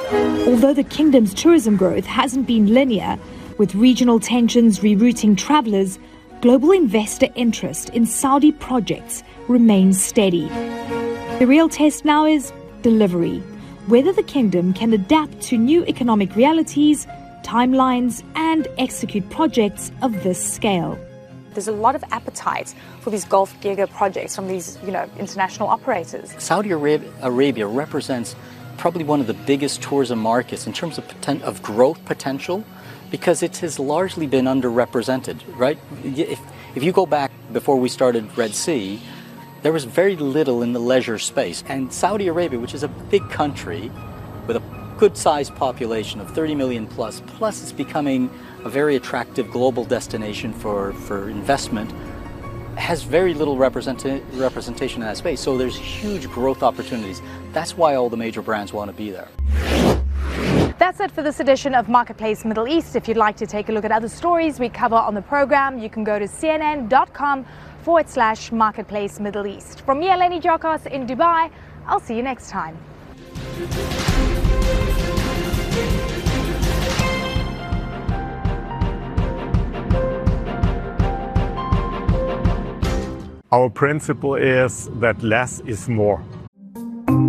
Although the kingdom's tourism growth hasn't been linear, with regional tensions rerouting travellers, global investor interest in Saudi projects remains steady. The real test now is delivery, whether the kingdom can adapt to new economic realities, timelines, and execute projects of this scale. There's a lot of appetite for these Gulf Giga projects from these, international operators. Saudi Arabia represents probably one of the biggest tourism markets in terms of growth potential, because it has largely been underrepresented, right? If you go back before we started Red Sea, there was very little in the leisure space. And Saudi Arabia, which is a big country with a good-sized population of 30 million plus it's becoming a very attractive global destination for investment, has very little representation in that space. So there's huge growth opportunities. That's why all the major brands want to be there. That's it for this edition of Marketplace Middle East. If you'd like to take a look at other stories we cover on the program, you can go to cnn.com/Marketplace Middle East. From me, Eleni Giokos in Dubai, I'll see you next time. Our principle is that less is more.